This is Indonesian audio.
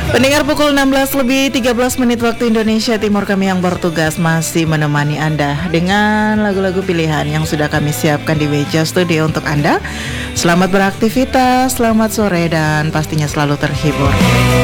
Pendengar pukul 16 lebih 13 menit waktu Indonesia Timur, kami yang bertugas masih menemani Anda dengan lagu-lagu pilihan yang sudah kami siapkan di meja studio untuk Anda. Selamat beraktivitas, selamat sore, dan pastinya selalu terhibur.